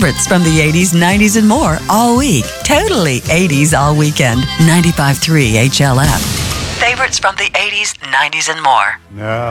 Favorites from the 80s, 90s, and more all week. Totally 80s all weekend. 95.3 HLF. Favorites from the 80s, 90s, and more. Now